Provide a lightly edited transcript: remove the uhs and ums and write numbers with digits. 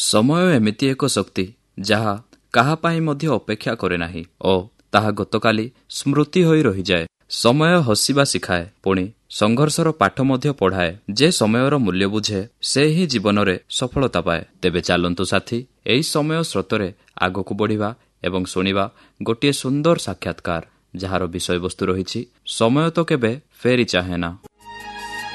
ସମୟ ଏମିତି ଏକ ଶକ୍ତି ଯାହା କାହା ପାଇଁ ମଧ୍ୟ ଅପେକ୍ଷା କରେ ନାହିଁ ଓ ତାହା ଗତକାଲି ସ୍ମୃତି ହୋଇ ରହିଯାଏ। ସମୟ ହସିବା ଶିଖାଏ, ପୁଣି ସଂଘର୍ଷର ପାଠ ମଧ୍ୟ ପଢ଼ାଏ। ଯେ ସମୟର ମୂଲ୍ୟ ବୁଝେ ସେ ହିଁ ଜୀବନରେ ସଫଳତା ପାଏ। ତେବେ ଚାଲନ୍ତୁ ସାଥୀ, ଏହି ସମୟ ସ୍ରୋତରେ ଆଗକୁ ବଢ଼ିବା ଏବଂ ଶୁଣିବା ଗୋଟିଏ ସୁନ୍ଦର ସାକ୍ଷାତକାର ଯାହାର ବିଷୟବସ୍ତୁ ରହିଛି ସମୟ ତ କେବେ ଫେରି ଚାହେଁ ନା।